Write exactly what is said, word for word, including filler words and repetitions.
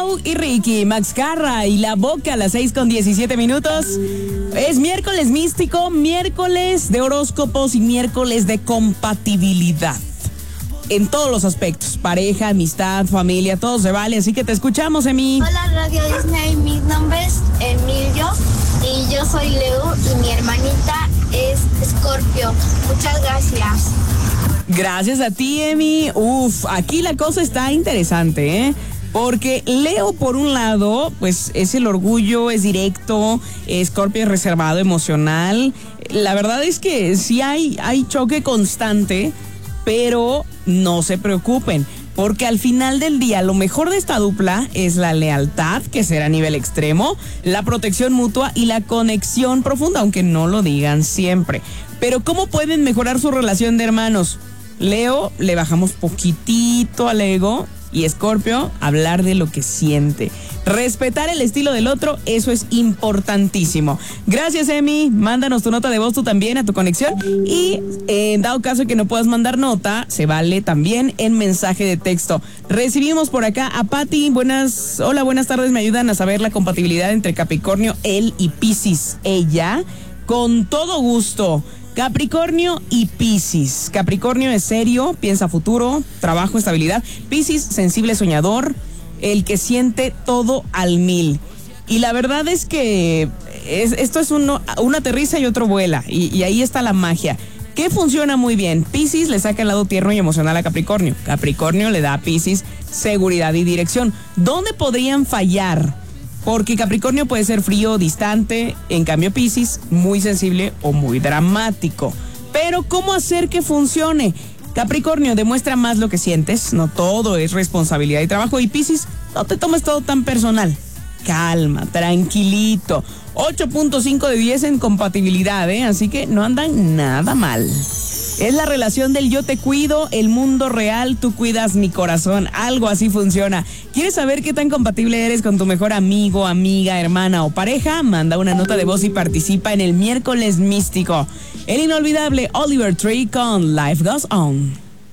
Joe y Ricky, Max Carra y La Boca a las seis con diecisiete minutos. Es miércoles místico, miércoles de horóscopos y miércoles de compatibilidad. En todos los aspectos, pareja, amistad, familia, todo se vale, así que te escuchamos, Emi. Hola Radio Disney, mi nombre es Emilio y yo soy Leo y mi hermanita es Scorpio. Muchas gracias. Gracias a ti, Emi. Uf, aquí la cosa está interesante, ¿eh? Porque Leo, por un lado, pues es el orgullo, es directo, Scorpio es reservado, emocional. La verdad es que sí hay, hay choque constante, pero no se preocupen, porque al final del día lo mejor de esta dupla es la lealtad, que será a nivel extremo, la protección mutua y la conexión profunda, aunque no lo digan siempre. Pero ¿cómo pueden mejorar su relación de hermanos? Leo, le bajamos poquitito al ego, y Scorpio, hablar de lo que siente. Respetar el estilo del otro, eso es importantísimo. Gracias, Emi. Mándanos tu nota de voz tú también a tu conexión. Y eh, en dado caso que no puedas mandar nota, se vale también en mensaje de texto. Recibimos por acá a Patti. Buenas, hola, buenas tardes. Me ayudan a saber la compatibilidad entre Capricornio, él y Piscis. Ella, con todo gusto. Capricornio y Piscis. Capricornio es serio, piensa futuro, trabajo, estabilidad. Piscis, sensible, soñador, el que siente todo al mil. Y la verdad es que es, esto es uno, uno aterriza y otro vuela. Y, y ahí está la magia. ¿Qué funciona muy bien? Piscis le saca el lado tierno y emocional a Capricornio. Capricornio le da a Piscis seguridad y dirección. ¿Dónde podrían fallar? Porque Capricornio puede ser frío, distante, en cambio Piscis, muy sensible o muy dramático. Pero ¿cómo hacer que funcione? Capricornio, demuestra más lo que sientes, no todo es responsabilidad y trabajo. Y Piscis, no te tomes todo tan personal. Calma, tranquilito. ocho punto cinco de diez en compatibilidad, ¿eh? Así que no andan nada mal. Es la relación del yo te cuido, el mundo real, tú cuidas mi corazón. Algo así funciona. ¿Quieres saber qué tan compatible eres con tu mejor amigo, amiga, hermana o pareja? Manda una nota de voz y participa en el miércoles místico. El inolvidable Oliver Tree con Life Goes On.